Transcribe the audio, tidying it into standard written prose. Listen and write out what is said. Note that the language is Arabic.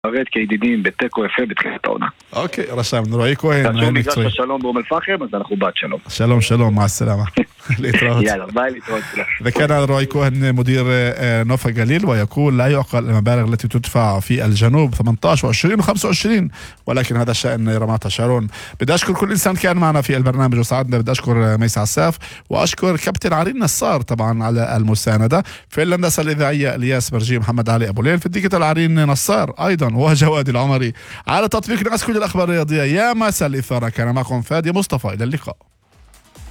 נפרד כידידים בתיקו יפה בתחילת העונה. אוקיי, רשמנו. רועי כהן, תעשו מגרש השלום באום אל-פחם, אז אנחנו בת שלום. שלום שלום, מע السلامة. להתראות. يلا باي להתראות. ذكرنا روي كوهن مدير نوفا جليل، ويقول لا يعقل المبالغ التي تدفع في الجنوب 18 و20 و25، ولكن هذا شأن رمات شارون. بدي أشكر كل إنسان كان معنا في البرنامج وساعدنا. بدي أشكر ميس عساف، وأشكر كابتن عرين نصار طبعا على المساندة. في الهندسة الإذاعية الياس برجي، محمد علي أبو ليل، في الديجيتال عرين نصار أيضا وجواد العمري، على تطبيق ناس كل الأخبار الرياضية. يا مساء الإثارة، كان معكم فادي مصطفى، إلى اللقاء.